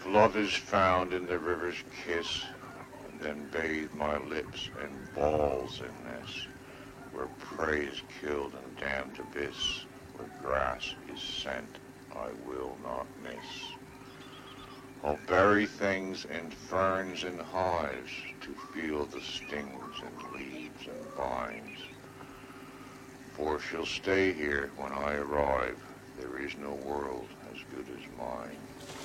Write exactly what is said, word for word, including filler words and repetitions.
Love is found in the river's kiss, and then bathe my lips in balls in this, where prey is killed and damned abyss, where grass is sent I will not miss. I'll bury things in ferns and hives to feel the stings in leaves and vines, for she'll stay here when I arrive. There is no world as good as mine.